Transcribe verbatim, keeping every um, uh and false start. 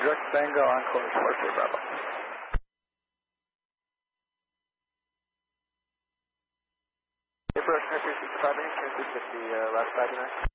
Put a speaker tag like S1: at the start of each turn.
S1: Direct Tango on course four three Bravo.
S2: Approach three sixty-five, can you please get the uh, last five tonight?